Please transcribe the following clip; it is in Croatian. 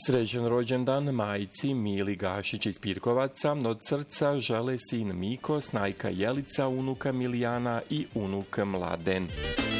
Srećan rođendan majci Mili Gašić iz Pirkovaca, od srca žele sin Miko, snajka Jelica, unuka Milijana i unuk Mladen.